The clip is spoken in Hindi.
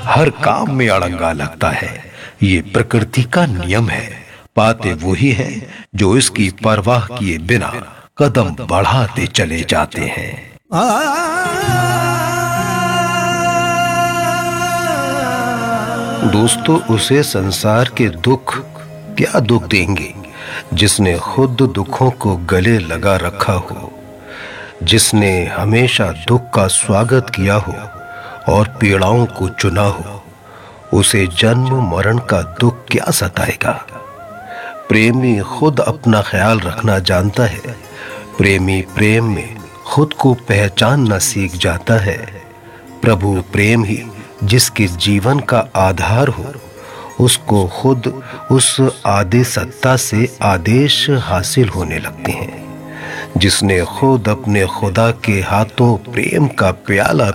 हर काम में अड़ंगा लगता है। ये प्रकृति का नियम है। पाते वही हैं जो इसकी परवाह किए बिना कदम बढ़ाते चले जाते हैं। दोस्तों, उसे संसार के दुख क्या दुख देंगे जिसने खुद दुखों को गले लगा रखा हो, जिसने हमेशा दुख का स्वागत किया हो और पीड़ाओं को चुना हो। उसे जन्म मरण का दुख क्या सताएगा। प्रेमी खुद अपना ख्याल रखना जानता है। प्रेमी प्रेम में खुद को पहचानना सीख जाता है। प्रभु प्रेम ही जिसके जीवन का आधार हो, उसको खुद उस आदि सत्ता से आदेश हासिल होने लगते हैं। जिसने खुद अपने खुदा के हाथों प्रेम का प्याला